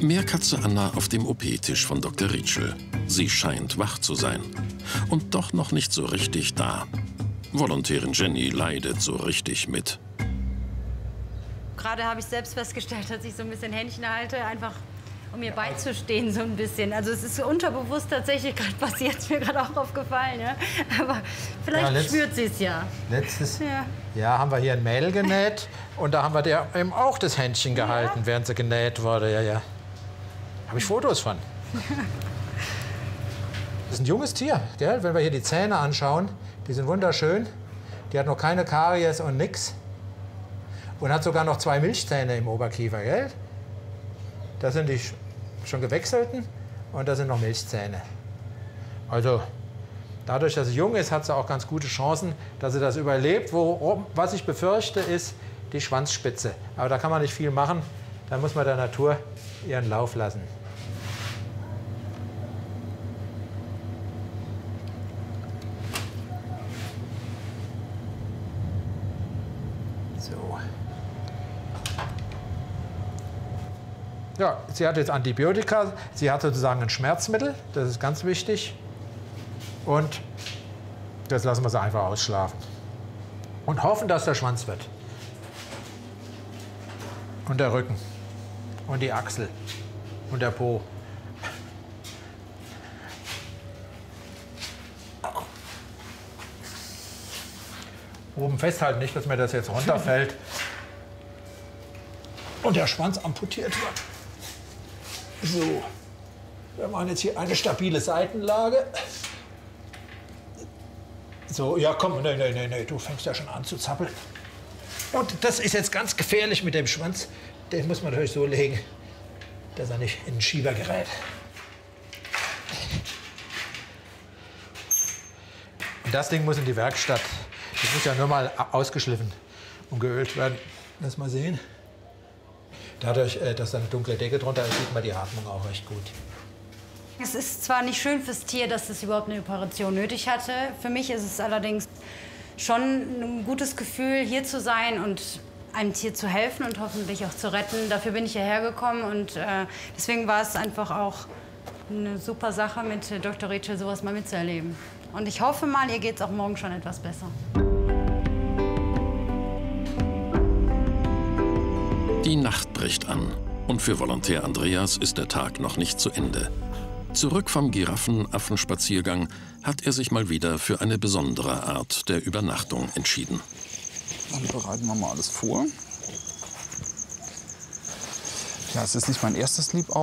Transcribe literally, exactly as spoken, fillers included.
Meerkatze Anna auf dem O P-Tisch von Doktor Rietschel. Sie scheint wach zu sein. Und doch noch nicht so richtig da. Volontärin Jenny leidet so richtig mit. Gerade habe ich selbst festgestellt, dass ich so ein bisschen Händchen halte, einfach um ihr beizustehen so ein bisschen. Also es ist unterbewusst tatsächlich gerade passiert, ist mir gerade auch aufgefallen. Ja? Aber vielleicht ja, spürt sie es ja. Letztes ja. Jahr haben wir hier ein Mädel genäht und da haben wir der eben auch das Händchen gehalten, ja. während sie genäht wurde. Ja, ja. Habe ich Fotos von. Das ist ein junges Tier, gell? Wenn wir hier die Zähne anschauen, die sind wunderschön. Die hat noch keine Karies und nix. Und hat sogar noch zwei Milchzähne im Oberkiefer, gell? Das sind die schon gewechselten und da sind noch Milchzähne. Also dadurch, dass sie jung ist, hat sie auch ganz gute Chancen, dass sie das überlebt. Wo, was ich befürchte, ist die Schwanzspitze. Aber da kann man nicht viel machen. Da muss man der Natur ihren Lauf lassen. So. Ja, sie hat jetzt Antibiotika, sie hat sozusagen ein Schmerzmittel, das ist ganz wichtig. Und jetzt lassen wir sie einfach ausschlafen. Und hoffen, dass der Schwanz wird. Und der Rücken. Und die Achsel. Und der Po. Oben festhalten, nicht, dass mir das jetzt runterfällt. Und der Schwanz amputiert wird. So, wir machen jetzt hier eine stabile Seitenlage. So, ja komm, nee, nee, nee, nee, du fängst ja schon an zu zappeln. Und das ist jetzt ganz gefährlich mit dem Schwanz. Den muss man natürlich so legen, dass er nicht in den Schieber gerät. Und das Ding muss in die Werkstatt. Das muss ja nur mal ausgeschliffen und geölt werden. Lass mal sehen. Dadurch, dass da eine dunkle Decke drunter ist, sieht man die Atmung auch recht gut. Es ist zwar nicht schön fürs Tier, dass es überhaupt eine Operation nötig hatte. Für mich ist es allerdings schon ein gutes Gefühl, hier zu sein und einem Tier zu helfen und hoffentlich auch zu retten. Dafür bin ich hierher gekommen und äh, deswegen war es einfach auch eine super Sache, mit Doktor Rietschel sowas mal mitzuerleben. Und ich hoffe mal, ihr geht es auch morgen schon etwas besser. Die Nacht bricht an und für Volontär Andreas ist der Tag noch nicht zu Ende. Zurück vom Giraffen-Affenspaziergang hat er sich mal wieder für eine besondere Art der Übernachtung entschieden. Dann bereiten wir mal alles vor. Ja, es ist nicht mein erstes Liebauge.